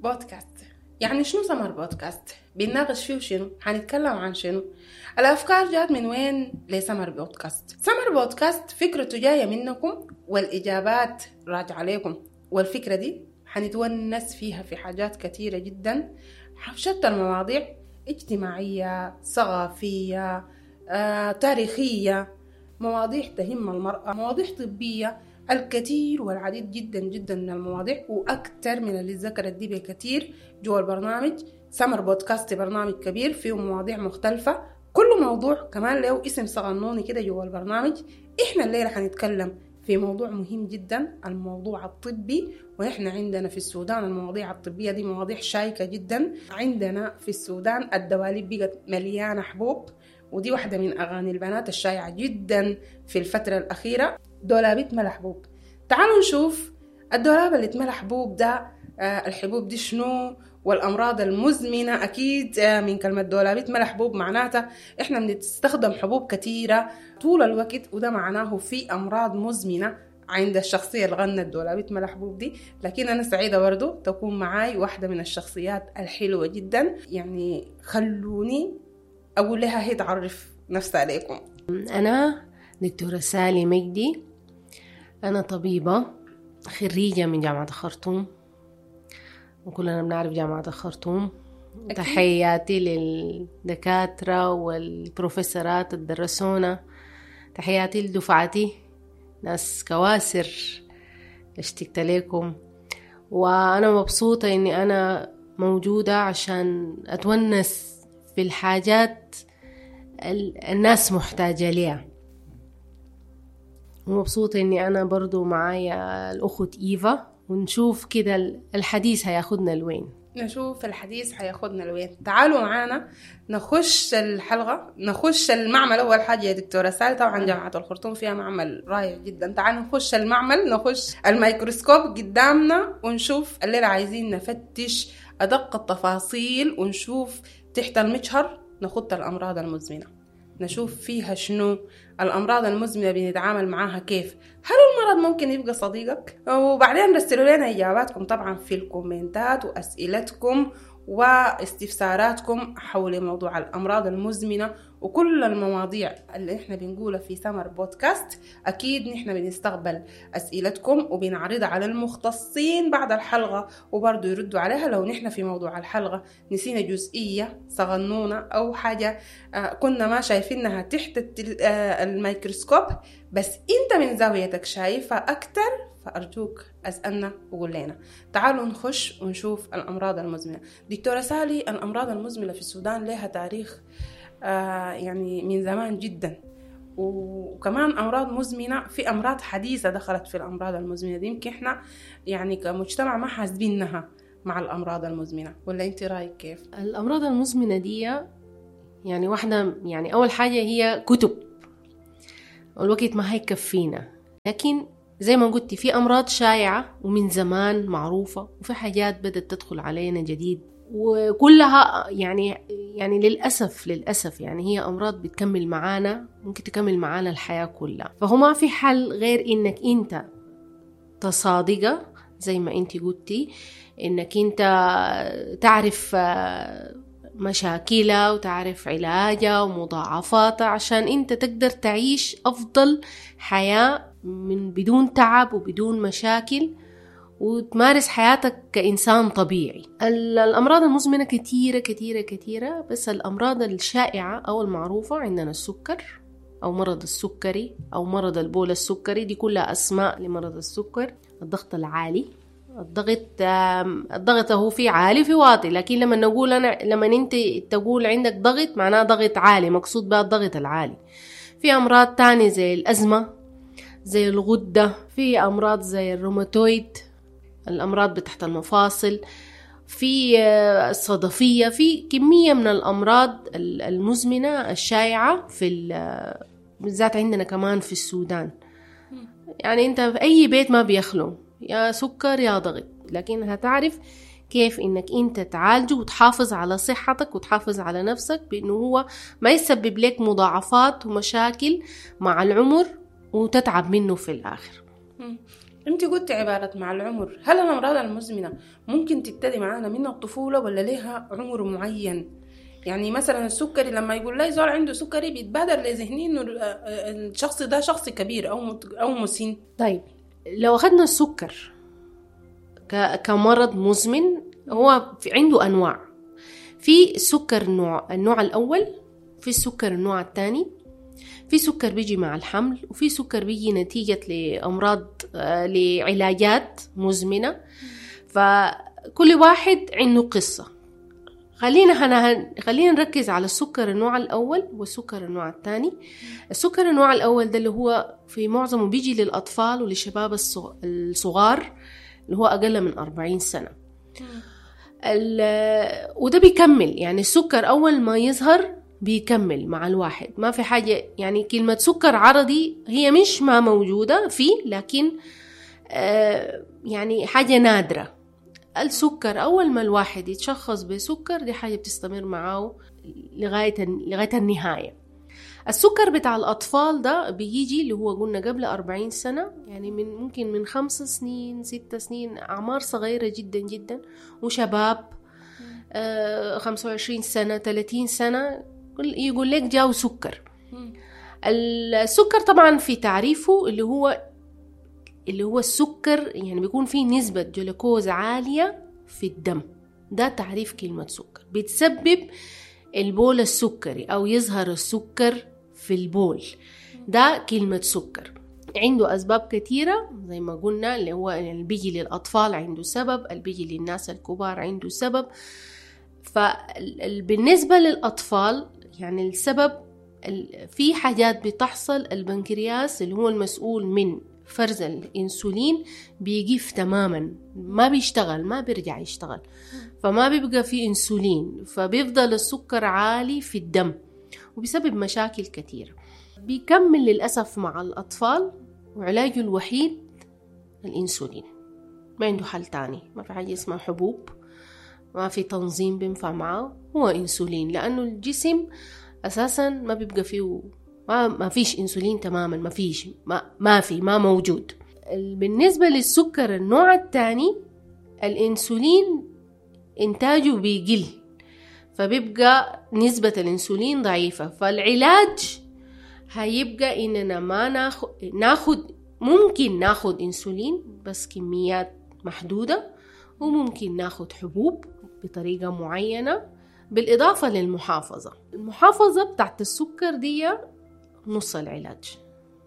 بودكاست. يعني شنو سمر بودكاست؟ بنناقش فيه شنو؟ هنتكلم عن شنو؟ الأفكار جات من وين لسمر بودكاست؟ سمر بودكاست فكرته جاية منكم والإجابات راجعة عليكم، والفكرة دي هنتونس فيها في حاجات كتيرة جدا، شتى المواضيع: اجتماعية، ثقافية، تاريخية، مواضيع تهم المرأة، مواضيع طبية، الكثير والعديد جدا جدا من المواضيع، وأكثر من اللي ذكرت دي بكثير جوا البرنامج. سمر بودكاست برنامج كبير فيه مواضيع مختلفة، كل موضوع كمان له اسم صغنوني كده جوا البرنامج. احنا الليلة هنتكلم في موضوع مهم جدا، الموضوع الطبي. ونحن عندنا في السودان المواضيع الطبية دي مواضيع شائكة جدا. عندنا في السودان الدواليب بقت مليانة حبوب، ودي واحدة من أغاني البنات الشائعة جدا في الفترة الأخيرة، دولاب اتملى حبوب. تعالوا نشوف الدولاب اللي اتملى حبوب ده، الحبوب دي شنو، والأمراض المزمنة. أكيد من كلمة دولاب اتملى حبوب معناتها إحنا بنستخدم حبوب كتيرة طول الوقت، وده معناه في أمراض مزمنة عند الشخصية اللي غنت دولاب اتملى حبوب دي. لكن أنا سعيدة برضو تكون معاي واحدة من الشخصيات الحلوة جدا، يعني خلوني أقول لها هي تعرف نفسها عليكم. أنا دكتورة سالي مجدي، أنا طبيبة خريجة من جامعة الخرطوم، وكلنا بنعرف جامعة الخرطوم. تحياتي للدكاترة والبروفيسورات اللي درسونا، تحياتي لدفعتي ناس كواسر، اشتقت لكم. وأنا مبسوطة إني أنا موجودة عشان أتونس في الحاجات الناس محتاجة ليها. ومبسوطة إني أنا برضو معايا الأخت إيفا، ونشوف كده الحديث هياخدنا لوين. نشوف الحديث هياخدنا لوين. تعالوا معانا نخش الحلقة، نخش المعمل. أول حاجة يا دكتورة سالي، طبعا جامعة الخرطوم فيها معمل رائع جدا. تعالوا نخش المعمل، نخش الميكروسكوب قدامنا ونشوف الليلة عايزين نفتش أدق التفاصيل، ونشوف تحت المجهر نخط الأمراض المزمنة، نشوف فيها شنو الأمراض المزمنة، بنتعامل معاها كيف، هل المرض ممكن يبقى صديقك؟ وبعدين رسلوا لنا إجاباتكم طبعا في الكومنتات، وأسئلتكم واستفساراتكم حول موضوع الأمراض المزمنة وكل المواضيع اللي احنا بنقولها في سمر بودكاست. أكيد نحن بنستقبل أسئلتكم وبنعرضها على المختصين بعد الحلقة، وبرضو يردوا عليها لو نحن في موضوع الحلقة نسينا جزئية صغنونة أو حاجة كنا ما شايفينها تحت الميكروسكوب، بس انت من زاويتك شايفها أكتر، فأرجوك أسألنا وقول لنا. تعالوا نخش ونشوف الأمراض المزمنة. دكتورة سالي، الأمراض المزمنة في السودان لها تاريخ يعني من زمان جدا، وكمان أمراض مزمنة، في أمراض حديثة دخلت في الأمراض المزمنة دي. يمكن إحنا يعني كمجتمع ما حاسبينها مع الأمراض المزمنة، ولا أنت رأيك كيف؟ الأمراض المزمنة دي يعني واحدة، يعني أول حاجة هي كتب، والوقت ما هيكفينا، لكن زي ما قلت في أمراض شائعة ومن زمان معروفة، وفي حاجات بدأت تدخل علينا جديد، وكلها يعني للأسف يعني هي أمراض بتكمل معانا، ممكن تكمل معانا الحياة كلها. فهو ما في حل غير إنك أنت تصادقة زي ما أنت قلتي، إنك أنت تعرف مشاكلها وتعرف علاجها ومضاعفاتها، عشان أنت تقدر تعيش أفضل حياة من بدون تعب وبدون مشاكل، وتمارس حياتك كإنسان طبيعي. الأمراض المزمنة كتيرة كتيرة كتيرة، بس الأمراض الشائعة أو المعروفة عندنا السكر أو مرض السكري أو مرض البول السكري، دي كلها أسماء لمرض السكر. الضغط العالي، الضغط هو في عالي في واطي، لكن لما انت تقول عندك ضغط معناه ضغط عالي، مقصود بها الضغط العالي. في أمراض تانية زي الأزمة، زي الغدة، في أمراض زي الروماتويد، الأمراض بتاعت المفاصل، في الصدفية، في كمية من الأمراض المزمنة الشائعة بالذات عندنا كمان في السودان. يعني انت في أي بيت ما بيخلو يا سكر يا ضغط، لكن هتعرف كيف انك انت تعالجه وتحافظ على صحتك وتحافظ على نفسك، بانه هو ما يسبب لك مضاعفات ومشاكل مع العمر وتتعب منه في الآخر. انت قلت عبارة مع العمر، هل الأمراض المزمنة ممكن تبتدي معانا من الطفولة ولا لها عمر معين؟ يعني مثلا السكري لما يقول لي زول عنده سكري بيتبادر لذهني انه الشخص ده شخص كبير او مسن. طيب لو أخذنا السكر كمرض مزمن، هو عنده أنواع. في سكر النوع الأول، في السكر النوع الثاني، في سكر بيجي مع الحمل، وفي سكر بيجي نتيجة لأمراض لعلاجات مزمنة. فكل واحد عنده قصة. خلينا نركز على السكر النوع الأول والسكر النوع الثاني. السكر النوع الأول ده اللي هو في معظمه بيجي للأطفال وللشباب الصغار اللي هو أقل من 40 سنة. وده بيكمل، يعني السكر أول ما يظهر بيكمل مع الواحد، ما في حاجة. يعني كلمة سكر عرضي هي مش ما موجودة فيه، لكن يعني حاجة نادرة. السكر أول ما الواحد يتشخص بسكر دي حاجة بتستمر معه لغاية النهاية. السكر بتاع الأطفال ده بيجي اللي هو قلنا قبل 40 سنة، يعني ممكن من 5 سنين 6 سنين، أعمار صغيرة جدا جدا، وشباب 25 سنة 30 سنة يقول لك جاو سكر. السكر طبعا في تعريفه اللي هو السكر، يعني بيكون فيه نسبة جلوكوز عالية في الدم. ده تعريف كلمة سكر. بتسبب البول السكري أو يظهر السكر في البول، ده كلمة سكر. عنده أسباب كثيرة زي ما قلنا، اللي هو اللي بيجي للأطفال عنده سبب، اللي بيجي للناس الكبار عنده سبب. فبالنسبة للأطفال يعني السبب في حاجات بتحصل. البنكرياس اللي هو المسؤول من فرز الانسولين بيقف تماما، ما بيشتغل، ما بيرجع يشتغل، فما بيبقى فيه انسولين، فبيفضل السكر عالي في الدم وبيسبب مشاكل كتير. بيكمل للأسف مع الأطفال، وعلاجه الوحيد الانسولين، ما عنده حل تاني. ما في حاجة اسمها حبوب، ما في تنظيم بينفع معه، هو انسولين، لأنه الجسم أساسا ما بيبقى فيه، ما فيش انسولين تماما، ما موجود. بالنسبة للسكر النوع الثاني، الانسولين انتاجه بيقل، فبيبقى نسبة الانسولين ضعيفة. فالعلاج هيبقى اننا ما ممكن ناخد انسولين بس كميات محدودة، وممكن ناخد حبوب بطريقة معينة، بالإضافة المحافظة بتاعت السكر دي نص العلاج.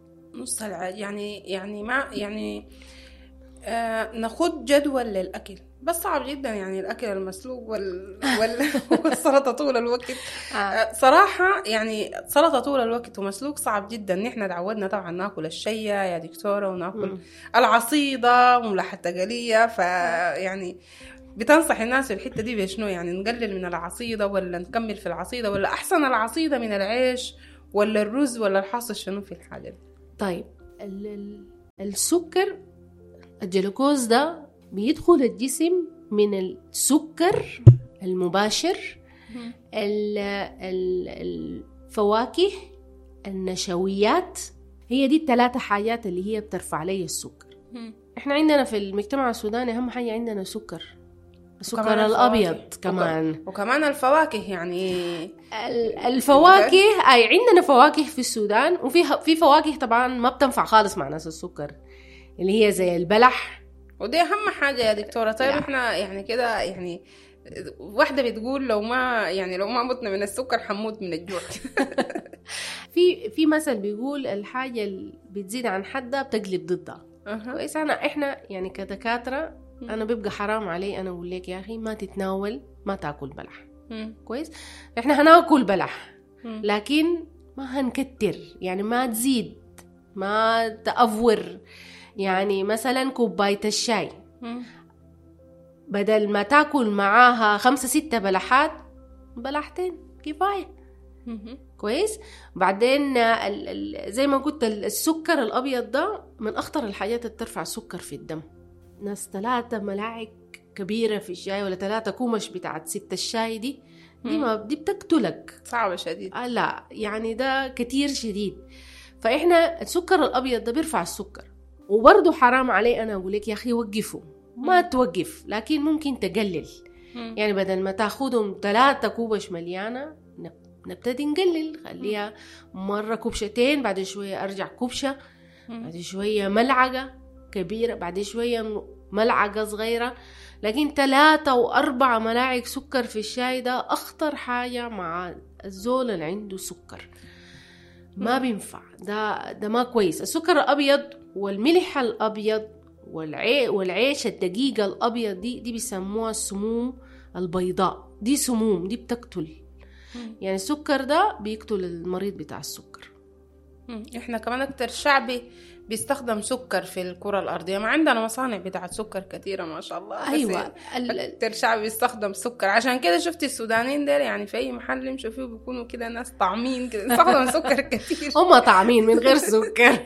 يعني ما يعني ناخد جدول للأكل، بس صعب جدا يعني الأكل المسلوق والسلطة طول الوقت. صراحة يعني سلطة طول الوقت ومسلوق صعب جدا. نحن تعودنا طبعا ناكل الشيا يا دكتورة، وناكل العصيدة وملح التقلية. فيعني بتنصح الناس في الحتة دي بشنو؟ يعني نقلل من العصيدة ولا نكمل في العصيدة، ولا أحسن العصيدة من العيش ولا الرز، ولا الحاصل شنو في الحاجة دي؟ طيب السكر الجلوكوز ده بيدخل الجسم من السكر المباشر، الفواكه، النشويات. هي دي الثلاثة حاجات اللي هي بترفع لي السكر. احنا عندنا في المجتمع السوداني أهم حاجة عندنا السكر الأبيض كمان، وكمان الفواكه. يعني الفواكه عندنا فواكه في السودان، وفي فواكه طبعا ما بتنفع خالص مع ناس السكر، اللي هي زي البلح، ودي أهم حاجة يا دكتورة. طيب احنا يعني كده، يعني واحدة بتقول لو ما متنا من السكر حموت من الجوع. في مثل بيقول الحاجة اللي بتزيد عن حدها بتقلب ضدها. كويس. احنا يعني كدكاترة انا بيبقى حرام علي انا اقول لك يا اخي ما تاكل بلح. كويس. احنا هناكل بلح لكن ما هنكتر، يعني ما تزيد، ما تأفور. يعني مثلا كوباية الشاي بدل ما تاكل معاها 5-6 بلحات، بلحتين كفاية. كويس. بعدين زي ما قلت السكر الأبيض ده من أخطر الحاجات اللي ترفع السكر في الدم. ناس 3 ملاعق كبيرة في الشاي ولا 3 كومش بتاعت 6 الشاي دي بتقتلك. صعبة شديد. لا يعني ده كتير شديد. فإحنا السكر الأبيض ده بيرفع السكر، وبرضو حرام علي أنا أقول لك يا أخي وقفوا، ما توقف، لكن ممكن تقلل. يعني بدل ما تاخدهم 3 كوبش مليانة نبتدي نقلل، خليها مرة كوبشتين، بعد شوية أرجع كوبشة، بعد شوية ملعقة كبيرة، بعد شوية ملعقة صغيرة. لكن 3 و4 ملاعق سكر في الشاي ده أخطر حاجة مع الزول اللي عنده سكر، ما بينفع. ده ما كويس. السكر الأبيض والملح الأبيض والعيش الدقيقة الأبيض دي بيسموها السموم البيضاء، دي سموم، دي بتقتل. يعني السكر ده بيقتل المريض بتاع السكر. احنا كمان اكتر شعبي بيستخدم سكر في الكرة الأرضية، ما عندنا مصانع بتاعت سكر كثيرة ما شاء الله. أيوة، اكتر شعبي بيستخدم سكر. عشان كده شفت السودانيين دول يعني في أي محل يمشوا فيه بيكونوا كده ناس طعمين كده، يستخدم سكر كثير. هم طعمين من غير سكر.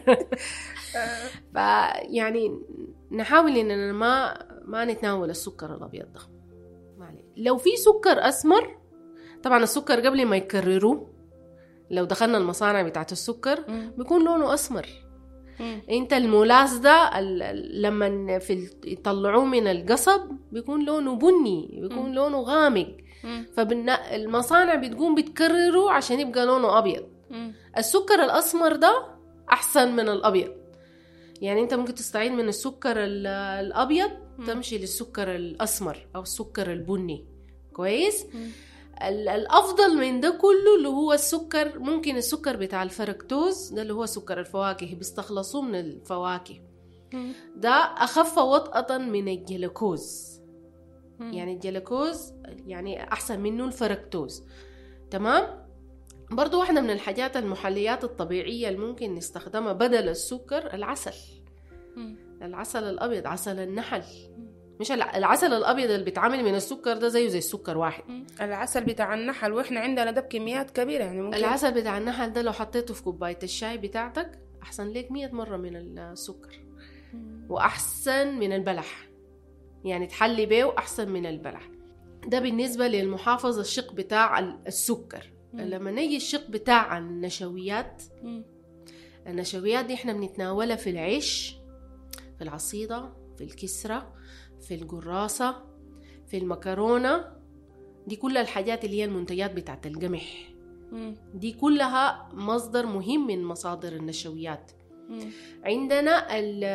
يعني نحاول إننا ما نتناول السكر الأبيض ده. لو في سكر أسمر، طبعا السكر قبل ما يكرروه لو دخلنا المصانع بتاعت السكر بيكون لونه أسمر. انت المولاس ده لما يطلعوه من القصب بيكون لونه بني، بيكون لونه غامق. فالمصانع بتقوم بتكرره عشان يبقى لونه أبيض. السكر الأسمر ده أحسن من الأبيض. يعني انت ممكن تستعين من السكر الأبيض تمشي للسكر الأسمر أو السكر البني. كويس. الأفضل من ده كله اللي هو السكر، ممكن السكر بتاع الفركتوز ده اللي هو سكر الفواكه، بيستخلصوه من الفواكه. ده أخف وطأة من الجلوكوز. يعني الجلوكوز يعني أحسن منه الفركتوز. تمام. برضو واحدة من الحاجات المحليات الطبيعية اللي ممكن نستخدمها بدل السكر العسل. العسل الأبيض، عسل النحل. مش العسل الأبيض اللي بيتعمل من السكر ده زيه زي السكر واحد. العسل بتاع النحل وإحنا عندنا ده بكميات كبيرة. يعني ممكن العسل بتاع النحل ده لو حطيته في كوباية الشاي بتاعتك أحسن لك 100 مرة من السكر، وأحسن من البلح. يعني تحلي بيه وأحسن من البلح. ده بالنسبة للمحافظة الشق بتاع السكر. لما نيجي الشق بتاع النشويات، النشويات دي احنا بنتناولها في العيش، في العصيدة، في الكسرة، في القراصة، في المكرونة. دي كل الحاجات اللي هي المنتجات بتاعت القمح. دي كلها مصدر مهم من مصادر النشويات. عندنا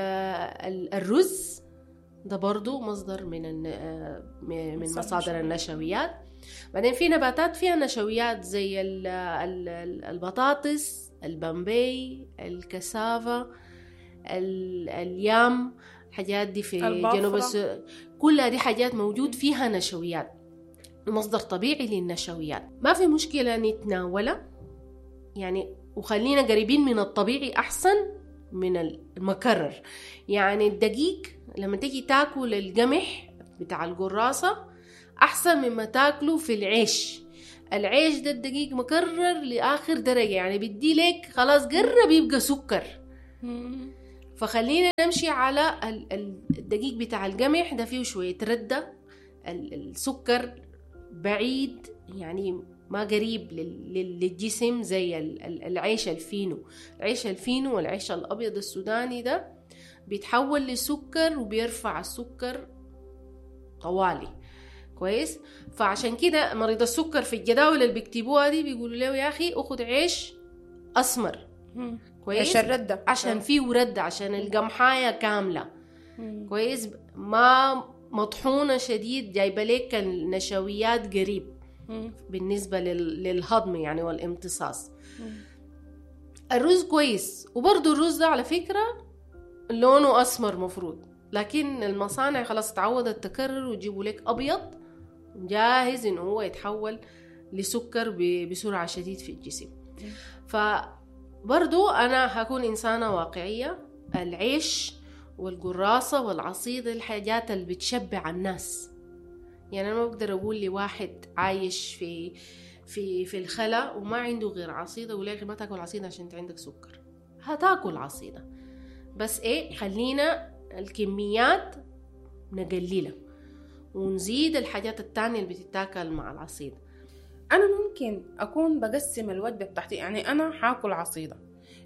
الرز ده برضو مصدر من مصادر النشويات. بعدين في نباتات فيها نشويات زي البطاطس، البامبي، الكسافة، اليام. الحاجات دي في جنوب كلها دي حاجات موجود فيها نشويات، مصدر طبيعي للنشويات. ما في مشكلة نتناولها يعني، وخلينا قريبين من الطبيعي أحسن من المكرر. يعني الدقيق لما تيجي تاكل القمح بتاع القراصة أحسن مما تاكله في العيش. العيش ده الدقيق مكرر لآخر درجة، يعني بدي لك خلاص قرب يبقى سكر. فخلينا نمشي على الدقيق بتاع القمح ده، فيه شوية ردة. السكر بعيد يعني ما قريب للجسم زي العيش الفينو. العيش الفينو والعيش الأبيض السوداني ده بيتحول لسكر وبيرفع السكر طوالي. كويس. فعشان كده مريض السكر في الجداول اللي بيكتبوها دي بيقولوا له يا أخي أخذ عيش أسمر. كويس. عشان فيه ردة، عشان القمحاية كاملة. كويس. ما مطحونة شديد، جايبه لك النشويات قريب بالنسبة للهضم يعني والامتصاص. الرز كويس. وبرضو الرز ده على فكرة لونه أسمر مفروض، لكن المصانع خلاص تعودت تكرر ويجيبوا لك أبيض جاهز إنه هو يتحول لسكر بسرعة شديد في الجسم. فبرضو أنا هكون إنسانة واقعية. العيش والقراصة والعصيدة الحاجات اللي بتشبع الناس. يعني أنا ما بقدر أقول لي واحد عايش في الخلا وما عنده غير عصيدة ولا ما تاكل عصيدة عشان انت عندك سكر. هتاكل عصيدة، بس خلينا الكميات نقللها ونزيد الحاجات التانية اللي بتتاكل مع العصيدة. أنا ممكن أكون بقسم الوجبة بتاعتي، يعني أنا حاكل عصيدة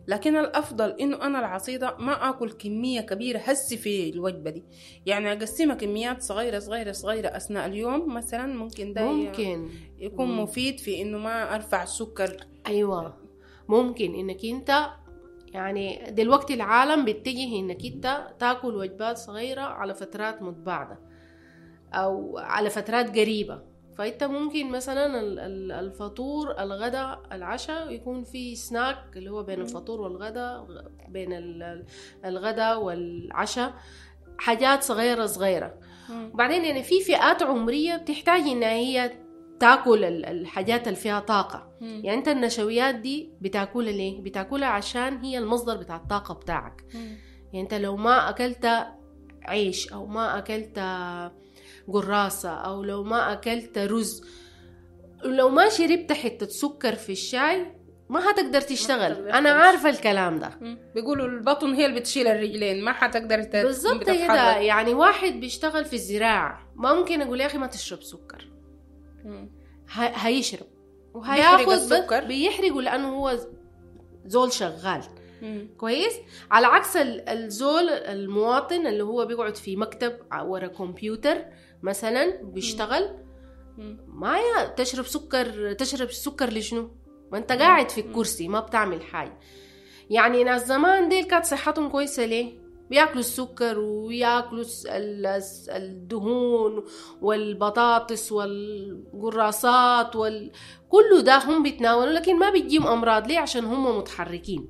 لكن الأفضل إنه أنا العصيدة ما أكل كمية كبيرة هسي في الوجبة دي، يعني أقسمها كميات صغيرة صغيرة صغيرة أثناء اليوم مثلا. ممكن ده يكون مفيد في إنه ما أرفع السكر. أيوة، ممكن إنك أنت يعني دلوقتي العالم بيتجه إنك أنت تاكل وجبات صغيرة على فترات متباعدة أو على فترات قريبة. فأنت ممكن مثلا الفطور، الغداء، العشاء يكون في سناك اللي هو بين الفطور والغداء، بين الغداء والعشاء حاجات صغيرة صغيرة. وبعدين يعني في فئات عمرية بتحتاج إنها هي تاكل الحاجات اللي فيها طاقة. يعني أنت النشويات دي بتاكلها ليه؟ بتاكلها عشان هي المصدر بتاع الطاقة بتاعك. يعني أنت لو ما أكلت عيش أو ما أكلت قراصة أو لو ما أكلت رز، لو ما شربت حتة سكر في الشاي ما هتقدر تشتغل. أنا عارفة الكلام ده. بيقولوا البطن هي اللي بتشيل الرجلين، ما هتقدر بالضبط كده. يعني واحد بيشتغل في الزراعة ما ممكن أقول يا أخي ما تشرب سكر، هيشرب وهياخد السكر بيحرقه لأنه هو زول شغال كويس. على عكس الزول المواطن اللي هو بيقعد في مكتب ورا كمبيوتر مثلا بيشتغل، ما تشرب سكر. تشرب السكر لشنو؟ ما انت قاعد في الكرسي ما بتعمل حاجة. يعني ناس زمان ديل كانت صحتهم كويسة ليه؟ بياكلوا السكر وياكلوا الدهون والبطاطس والقراصات كله ده هم بيتناولوا، لكن ما بيجيهم أمراض. ليه؟ عشان هم متحركين.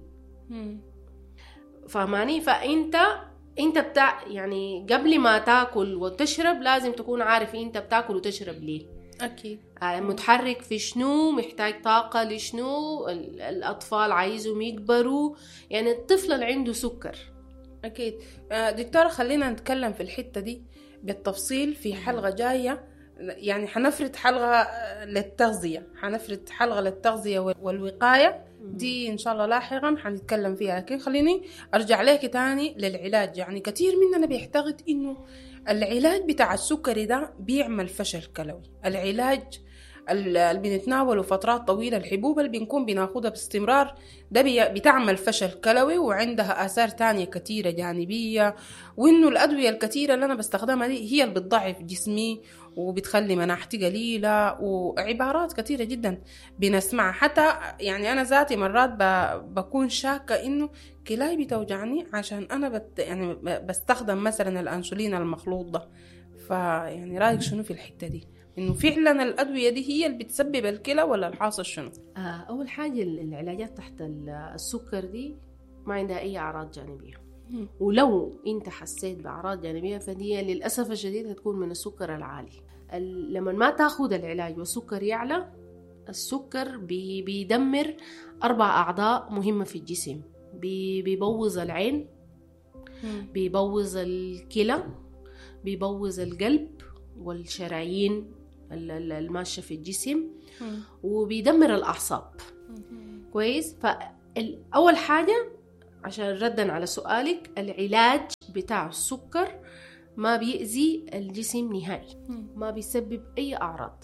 فهماني؟ فأنت يعني قبل ما تاكل وتشرب لازم تكون عارف انت بتاكل وتشرب ليه. اكيد. متحرك في شنو، محتاج طاقة لشنو، الأطفال عايزهم يكبروا. يعني الطفل اللي عنده سكر. اكيد. دكتورة خلينا نتكلم في الحتة دي بالتفصيل في حلقة جاية. يعني حنفرد حلقة للتغذية والوقاية دي إن شاء الله لاحقا حنتكلم فيها. لكن خليني أرجع لك تاني للعلاج. يعني كتير مننا بيعتقد إنه العلاج بتاع السكري ده بيعمل فشل كلوي. العلاج اللي بنتناوله فترات طويلة، الحبوب اللي بنكون بناخدها باستمرار ده بتعمل فشل كلوي وعندها آثار تانية كتيرة جانبية، وإنه الأدوية الكتيرة اللي أنا بستخدمها دي هي اللي بتضعف جسمي وبتخلي مناعتي قليلة، وعبارات كتيرة جدا بنسمعها. حتى يعني أنا ذاتي مرات بكون شاكة إنه كلاي بتوجعني عشان أنا يعني بستخدم مثلا الأنسولين المخلوط ده. فيعني رأيك شنو في الحتة دي؟ إنه فعلا الأدوية دي هي اللي بتسبب الكلى ولا الحاصل شنو؟ أول حاجة العلاجات تحت السكر دي ما عندها أي أعراض جانبية. ولو انت حسيت بأعراض جانبية فدي للأسف الشديد هتكون من السكر العالي. لما ما تاخد العلاج والسكر يعلى، السكر بيدمر 4 أعضاء مهمة في الجسم. بيبوظ العين، بيبوظ الكلى، بيبوظ القلب والشرايين الماشية في الجسم، وبيدمر الأعصاب. كويس. فأول حاجة عشان ردا على سؤالك، العلاج بتاع السكر ما بيأذي الجسم نهائي، ما بيسبب أي أعراض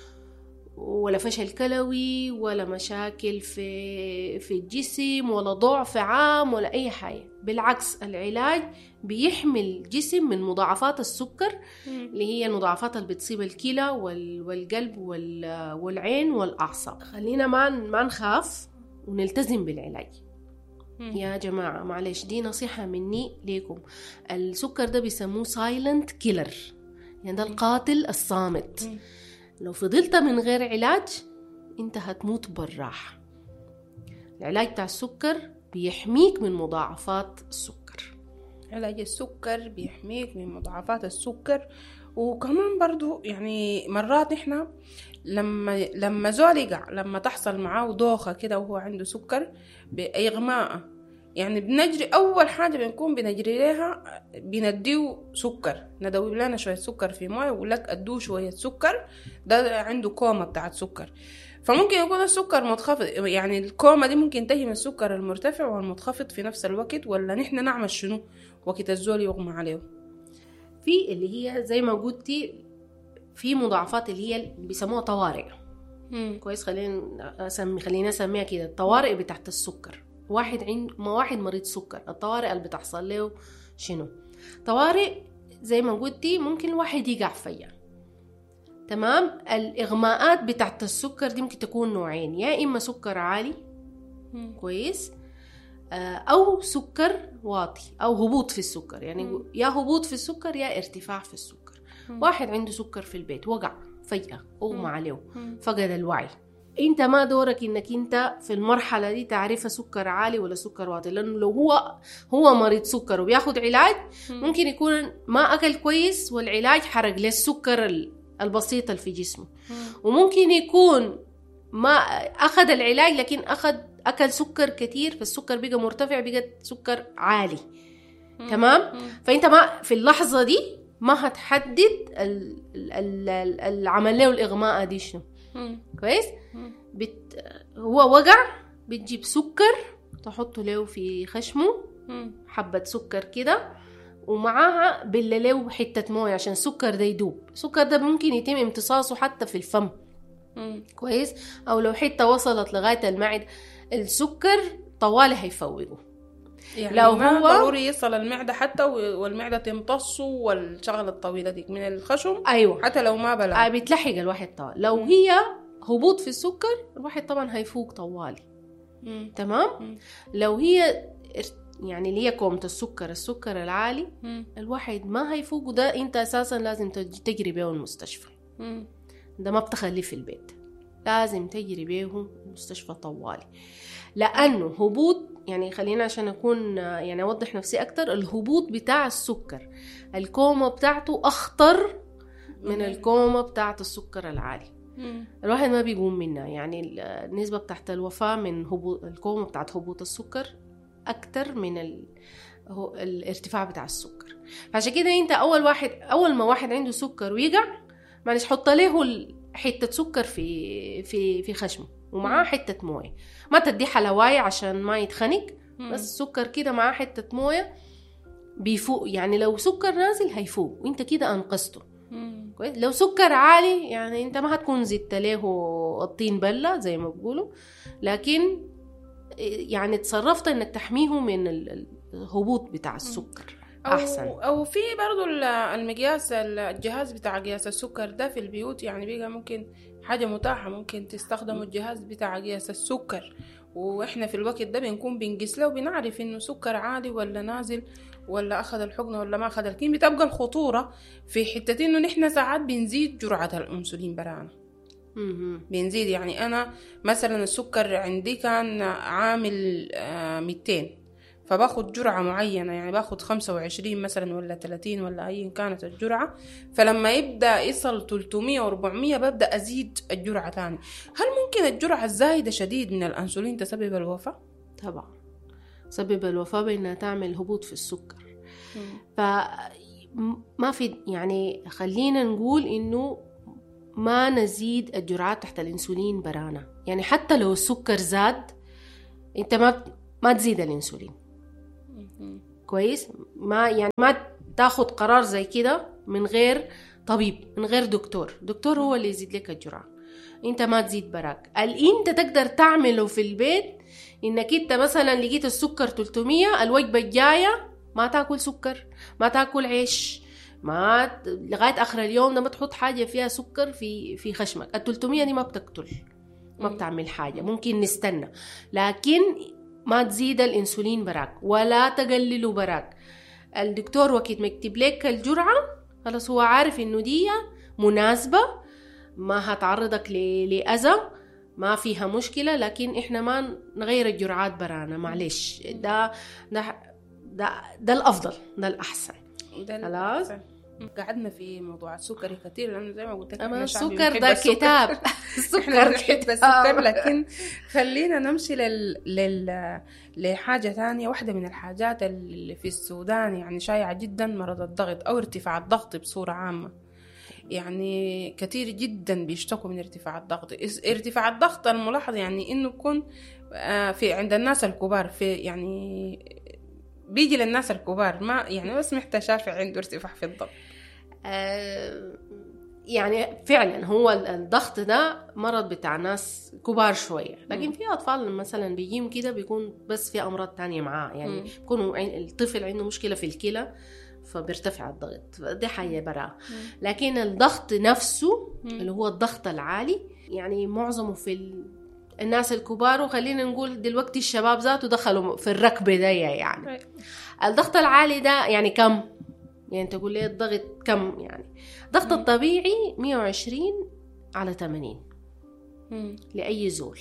ولا فشل كلوي ولا مشاكل في الجسم ولا ضعف عام ولا أي حاجة. بالعكس العلاج بيحمي الجسم من مضاعفات السكر اللي هي المضاعفات اللي بتصيب الكلى والقلب والعين والأعصاب. خلينا ما نخاف ونلتزم بالعلاج يا جماعة. معلش دي نصيحة مني ليكم. السكر ده بيسموه سايلنت كيلر، يعني ده القاتل الصامت. لو فضلت من غير علاج انت هتموت بالراحة. العلاج بتاع السكر بيحميك من مضاعفات السكر. علاج السكر بيحميك من مضاعفات السكر. وكمان برضو يعني مرات احنا لما زول يقع، لما تحصل معاه دوخة كده وهو عنده سكر بإغماء، يعني بنجري أول حاجة بنكون بنجري لها بنديه سكر، ندوب لنا شوية سكر في موية ويقول لك أدوه شوية سكر، ده عنده كومة بتاعت سكر. فممكن يكون السكر منخفض، يعني الكومة دي ممكن تهي من السكر المرتفع والمنخفض في نفس الوقت، ولا نحن نعمل شنو وقت الزول يغمى عليه؟ في اللي هي زي ما قلتي في مضاعفات اللي هي بيسموها طوارئ. كويس. خلينا نسميها كده الطوارئ بتاعت السكر. واحد مريض سكر، الطوارئ اللي بتحصل له شنو؟ طوارئ زي ما قلتي ممكن الواحد يقع فيها. تمام. الإغماءات بتاعت السكر دي ممكن تكون نوعين، يا إما سكر عالي كويس، أو سكر واطي، أو هبوط في السكر، يعني يا هبوط في السكر يا ارتفاع في السكر. واحد عنده سكر في البيت وقع فجأة، أغمى عليه، فقد الوعي، انت ما دورك انك انت في المرحلة دي تعرف سكر عالي ولا سكر واطي، لانه لو هو مريض سكر وبياخد علاج ممكن يكون ما اكل كويس والعلاج حرق له السكر البسيط اللي في جسمه، وممكن يكون ما اخذ العلاج لكن اكل سكر كتير، فالسكر بقى مرتفع، بقى سكر عالي. تمام. فانت ما في اللحظة دي ما هتحدد العمل له الاغماء دي شنو. كويس. هو وقع، بتجيب سكر تحطه له في خشمه، حبة سكر كده، ومعاها بلله حتة موية عشان السكر ده يدوب. السكر ده ممكن يتم امتصاصه حتى في الفم. كويس. او لو حتة وصلت لغاية المعدة، السكر طوالي هيفوقه. يعني لو ما هو ضروري يصل المعدة حتى والمعدة تمتصه والشغلة الطويلة دي من الخشم. أيوة. حتى لو ما بلغ بيتلحق الواحد طوال. لو هي هبوط في السكر الواحد طبعا هيفوق طوالي. تمام. لو هي يعني اللي هي كومة السكر العالي، الواحد ما هيفوق، وده انت اساسا لازم تجري بيه المستشفى. ده ما بتخليه في البيت، لازم تجري بيه المستشفى طوالي، لانه هبوط يعني خلينا عشان اكون يعني اوضح نفسي اكتر، الهبوط بتاع السكر الكومة بتاعته اخطر من الكومة بتاعت السكر العالي. الواحد ما بيقوم منها، يعني النسبة بتاعت الوفاة من الكومة بتاعت هبوط السكر أكتر من الارتفاع بتاع السكر. فعشان كده انت أول ما واحد عنده سكر ويقع، معلش حط له حتة سكر في خشمه ومعاه حتة موية، ما تدي حلواية عشان ما يتخنق، بس السكر كده معاه حتة موية بيفوق. يعني لو سكر نازل هيفوق وانت كده أنقذته. كويس. لو سكر عالي يعني انت ما هتكون زدت له الطين بلة زي ما بيقولوا، لكن يعني تصرفت انك تحميه من الهبوط بتاع السكر احسن. او في برضو المقياس، الجهاز بتاع قياس السكر ده في البيوت، يعني بقى ممكن حاجة متاحة، ممكن تستخدموا الجهاز بتاع قياس السكر، واحنا في الوقت ده بنكون بنقيس له وبنعرف انه سكر عالي ولا نازل، ولا اخذ الحقنة ولا ما اخذ. لكن بتبقى الخطورة في حتة انه نحن ساعات بنزيد جرعة الانسولين برانا. بنزيد، يعني انا مثلا السكر عندي كان عامل 200، فباخد جرعة معينة، يعني باخد 25 مثلا ولا 30 ولا اي كانت الجرعة، فلما يبدأ يصل 300 و400 ببدأ ازيد الجرعة ثاني. هل ممكن الجرعة الزايدة شديد من الانسولين تسبب الوفاة؟ طبعا سبب الوفاة بأنها تعمل هبوط في السكر. فما في، يعني خلينا نقول انه ما نزيد الجرعات تحت الانسولين برانا، يعني حتى لو السكر زاد انت ما تزيد الانسولين. كويس. ما تاخد قرار زي كده من غير طبيب، من غير دكتور هو اللي يزيد لك الجرعة، انت ما تزيد براك. انت تقدر تعمله في البيت انك انت مثلا لقيت السكر 300، الوجبة الجاية ما تاكل سكر، ما تاكل عيش، ما لغاية آخر اليوم ده ما تحط حاجة فيها سكر في خشمك. 300 دي ما بتقتل، ما بتعمل حاجة، ممكن نستنى، لكن ما تزيد الانسولين براك ولا تقلله براك. الدكتور وقت ما يكتب لك الجرعة خلاص هو عارف انه دي مناسبة، ما هتعرضك لأذى، ما فيها مشكلة، لكن احنا ما نغير الجرعات برانا، معلش. ده الأفضل، ده الأحسن. خلاص. قعدنا في موضوع السكر كتير، لأنه زي ما قلت لك السكر ده كتاب. السكر نحب السكر، لكن خلينا نمشي لحاجة تانية. واحدة من الحاجات اللي في السودان يعني شائعة جدا، مرض الضغط أو ارتفاع الضغط بصورة عامة. يعني كتير جدا بيشتكوا من ارتفاع الضغط. ارتفاع الضغط الملاحظ يعني إنه يكون في عند الناس الكبار، في يعني بيجي للناس الكبار، ما يعني بس محتاج شافع عنده ارتفاع في الضغط. يعني فعلا هو الضغط ده مرض بتاع ناس كبار شوية، لكن في أطفال مثلا بيجيهم كده بيكون بس في أمراض تانية معاه، يعني بيكون الطفل عنده مشكلة في الكلى فبيرتفع الضغط، دي حاجة برا. لكن الضغط نفسه اللي هو الضغط العالي يعني معظمه في الناس الكبار، وخلينا نقول دلوقتي الشباب ذاته دخلوا في الركبة ده يعني. الضغط العالي ده يعني كم؟ يعني تقول لي الضغط كم؟ يعني الضغط الطبيعي 120/80 لأي زول،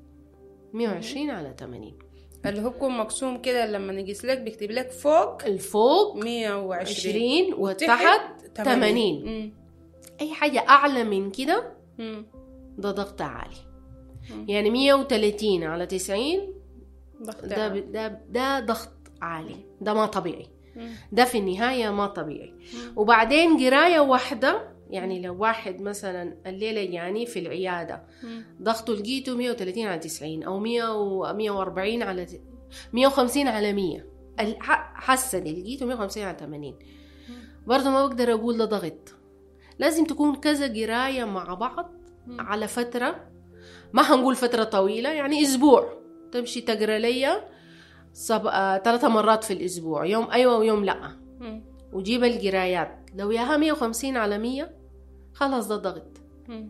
120/80 اللي هو بيكون مقسوم كده لما نقيس لك بيكتب لك فوق الفوق 120 وتحت 80. أي حاجة أعلى من كده ده ضغط عالي. يعني 130/90 ده ضغط عالي، ده ما طبيعي، ده في النهاية ما طبيعي. وبعدين قراية واحدة، يعني لو واحد مثلا الليلة يعني في العيادة ضغطه لقيته 130/90 أو 150/100 حسن لقيته 150/80 برضه ما بقدر أقول ده ضغط. لازم تكون كذا قراية مع بعض على فترة، ما هنقول فترة طويلة، يعني أسبوع تمشي تقرأ لي 3 مرات في الأسبوع، يوم أيوة ويوم لأ، وجيب القرايات. لو ياها 150/100 خلاص ده ضغط.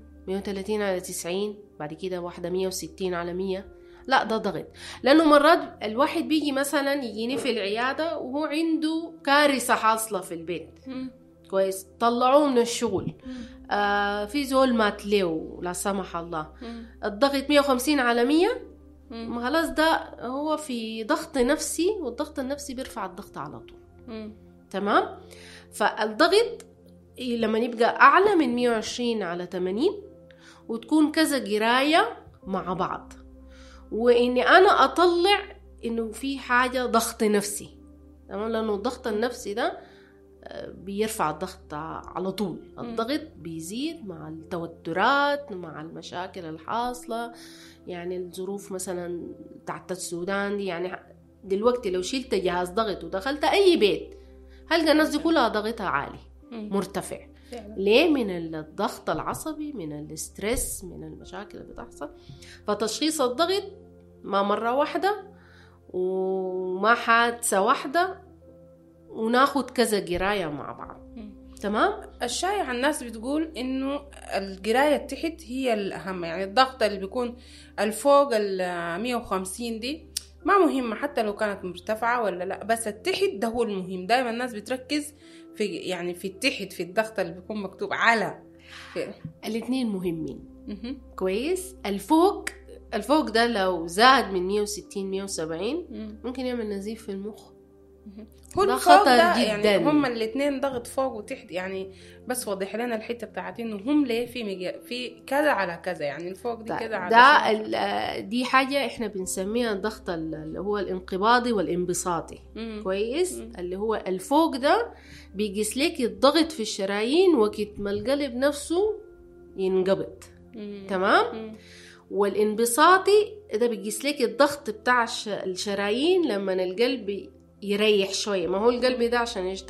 130/90 بعد كده واحدة 160/100 لا ده ضغط. لأنه مرات الواحد بيجي مثلا يجيني في العيادة وهو عنده كارثة حاصلة في البيت، كويس، طلعوه من الشغل، في زول مات له لا سمح الله، الضغط 150/100 خلاص ده هو في ضغط نفسي، والضغط النفسي بيرفع الضغط على طول. تمام. فالضغط لما يبقى أعلى من 120/80 وتكون كذا قراية مع بعض، وإني أنا أطلع إنه في حاجة ضغط نفسي، تمام، لأنه الضغط النفسي ده بيرفع الضغط على طول. الضغط بيزيد مع التوترات، مع المشاكل الحاصلة، يعني الظروف مثلا تحت السودان دي، يعني دلوقتي لو شلت جهاز ضغط ودخلت أي بيت هلقى الناس دي كلها ضغطها عالي مرتفع. ليه؟ من الضغط العصبي، من الاسترس، من المشاكل اللي بتحصل. فتشخيص الضغط ما مرة واحدة وما حادثة واحدة، وناخد كذا قراية مع بعض. تمام. الشائع الناس بتقول انه القراية تحت هي الأهم، يعني الضغط اللي بيكون الفوق 150 دي ما مهمة حتى لو كانت مرتفعة ولا لا، بس التحت ده هو المهم. دائما الناس بتركز في يعني في التحت، في الضغط اللي بيكون مكتوب على الاثنين مهمين. كويس. الفوق ده لو زاد من 160-170 ممكن يعمل نزيف في المخ. ده خطر جدا. يعني هما الاثنين ضغط فوق وتحت، يعني بس وضح لنا الحته بتاعت انه هم ليه في كذا على كذا، يعني الفوق دي كذا على دي حاجه احنا بنسميها الضغط اللي هو الانقباضي والانبساطي. كويس. اللي هو الفوق ده بيقيس لك الضغط في الشرايين وقت ما القلب نفسه ينقبض. تمام. والانبساطي ده بيقيس لك الضغط بتاع الشرايين لما القلب يريح شوية. ما هو القلب ده عشان